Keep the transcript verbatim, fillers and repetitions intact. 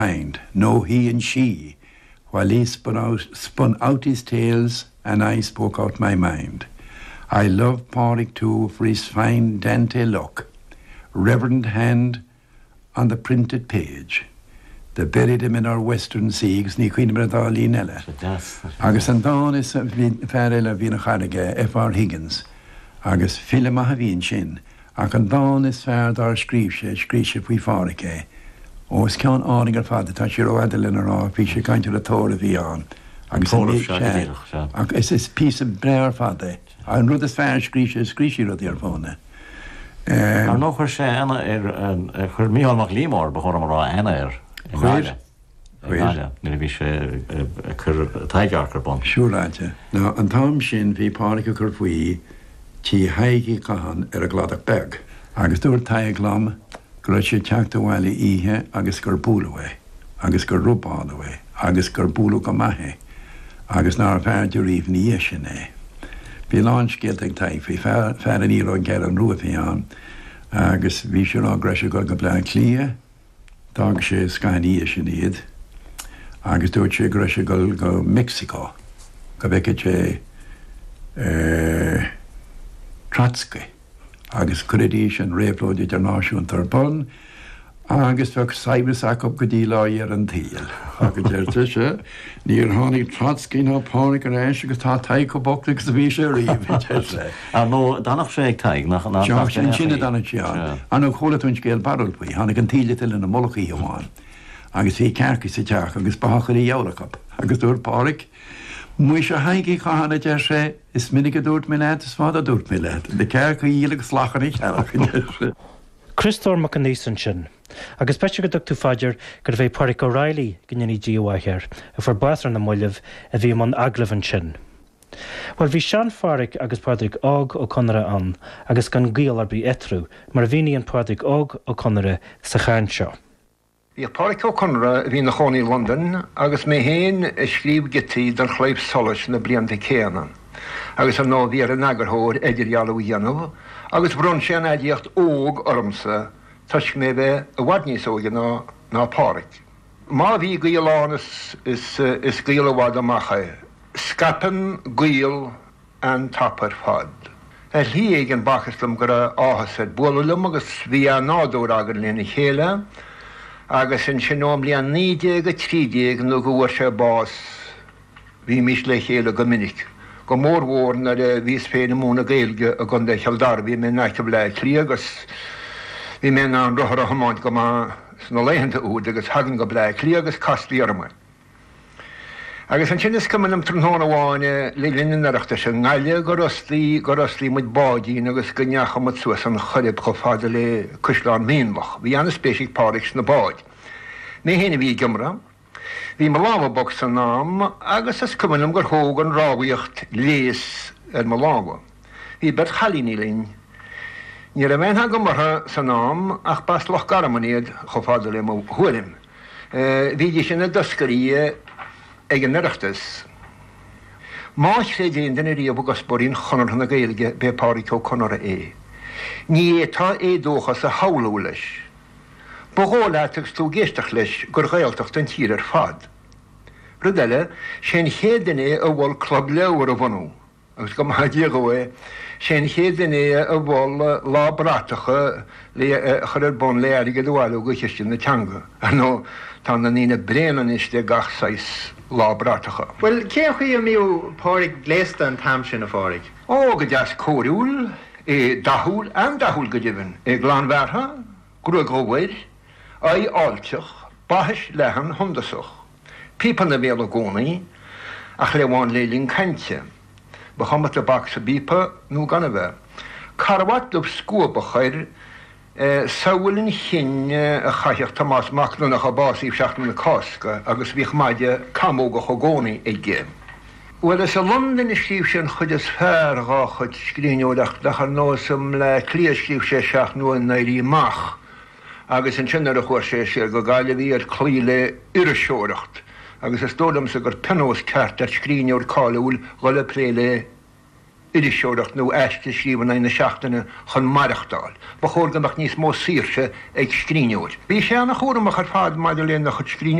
mind, no he and she, while he spun out, spun out his tales and I spoke out my mind. I love Pádraig too for his fine Dante look, reverent hand on the printed page. They buried him in our western seas, ní cuine mar dá línile. Agus an dán is fearil a bhína charige F R Higgins, agus fila maith bhín sin, ach an dán is fear dar scríbse, scríbse fui fárice. O is ceann ánig ar fada, tá sé roiadil in ará, fi sé caintear a tóra bhí an. Agus an bhíh sé, ach is is pís of breir fada. An rud is fear scríbse, scríbse rud ar fóna. Ar nó chuir sé ana ar chuir míhallach límór bechór am rá ana ar. Chuir? Chuir. Ní bhí sé chur taigeachar bon. Siúráte. Ná, an tám sin bhí Pádraig a chur faoi tí haigi cahan ar a gladach beg. Agus dúir taig lam, gur sé teachta bhhaile ihe agus gur búlahé, agus gur rúbáilahé, agus gur búla go maithe, agus ná feardiú riomh ní sin é. Bhí lán scéaltaigh taigh, bhí fear an íro an ceir an ruafaí an, agus bhí sé rá greise go go blean clia, tág sé scaní sin iad, agus dúirt sé greise go go Mexico, go bheice sé Trotsky, agus cuiridí sin réplóid idirnáisiún tarbon, agus feh saibas ac go dí láir an tíal. Agus deirte sé, níor tháinig Trotsky ná Pádraig ar éis agus tá taigh go boclaigh sa bhí sé riomh. A nó danach sé ag taigh nach nach Teach sin sinna dana teán. An ó cholatún scéal barúlpaí, hánig an tíile til in na molchaí amháin. Agus bhí cearcaí sa teach agus bachaí eolacap. Agus dúir Pádraig, mu sé haigi chahanna de sé is minic a dúirt mé leat is fád a dúirt mé leat. De cearcaí íle go slachan í teach. Christór Macanísan sin, agus peiste go dúchtú faidir gur bheith Pádraig O'Reilly gannne díomhaithir a for baithar na muileh a bhí man aglavan sin. Well, bhí Sean Pádraig agus Pádraig Óg ó Conradh an, agus gan gíal ar bí etrú, mar bhíní an Pádraig Óg ó Conradh sa cháin seo. Bhí Pádraig ó Conradh bhí na chonaí London, agus mé héin scríb gití dar chléib solas na blianta céanan. Agus an nó bhí ar an agarthóir idir ealú dhéanamh, agus bron sé an éideocht óg ormsa, tuis mé bheith a bhaidníos óige ná ná Pádraig. Má bhí gíal is is is gíal a bhad amachcha, scapan gíal an tapar fad. Er hí ag an bachaslam gur áhas ar bualalum agus bhí an nádór agan léna chéile, agus in sinóm líon nídéag a trídéag nó go bhfuair sé bás bhí mis le chéile go minic. Go mór mhór na bhís féin múna gailge a gunda chealdar bhí mé neice le trí agus bhí mé an rothar a hamáint go má sna leihananta úd agus hagan go le trí agus castí arma. Agus an sin is cumann am trúnthóna bháine le linnareachta se ngaile go roslí go roslí muid bádín agus go neacha mu suas an choilib go fáda le Cúisleán Méonlach. Bhí anna spéisiigh Pádraig na báid. Mé héna bhí gimra, bhí mar lábha san nám agus is cumann gur thógan rábhaíocht léas ar mar lábha. Bhí bert chalíní linn. Ní a bhénthe go martha san nám ach bas loch garamanéad go fáda le mo thuilim. Bhí dí sin na doscarí ag an neireachtas. Más sé déon den riomh agus borín chonartha na gailge be Pádraig ó Conradh é. Ní tá é dóchas a haulú leis. Bogóláteach tú géisteach leis gur gailteach den tír ar fad. Rudile sé chédané a bhfuil club leabhar a bhanú, agus go maidí go é sé chédané a bhfuil lábrátacha le chur ar bon léirige dohhailú go chiiste na teanga. nó tá na nína bréanan is de gach sais lábrátacha. Well, cé chuí a míú Pádraig léasta an tam sin a Pádraig? Ó go deas cóiriúil é dathúil an dathúil go dibhann é glanmhartha, grú góhhair, ai áilteach, báthis lehan hundasach. Pípan na bhéal a gcónaí ach le bháin lélín cainte. Ba chamat le bach sa bípa nó gan a bheith. Carhhat lub scúbachair saoilinn chin a chaitheach Tomás Macnach a básíh seachtain na cásca agus bhíh maide camóga cho gcónaí ag gé. Well, is a London is scríb sin chud is fearr gá chud scríneoideach nach an nósam le clia scríb sé seach nó an éirí mach. Agus an sinnar a chuir sé sé go gáile bhí ar clí le iriseoireacht. Agus is tódam sa gur penós ceart ar scríneoir cáiliúil go le pré le idirseoireacht nó eiste scríomhanna na seachtainna chun marachtáil, ba chóirgamach níos mó síirse ag scríneoir. Bhí sé anna chóramach ar fád maidir léon nach chud scríne